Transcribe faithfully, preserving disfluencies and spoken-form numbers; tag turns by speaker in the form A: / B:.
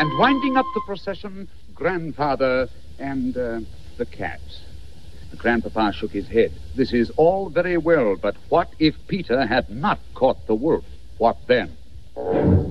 A: And winding up the procession, Grandfather and uh, the cat. Grandpapa shook his head. This is all very well, but what if Peter had not caught the wolf? What then?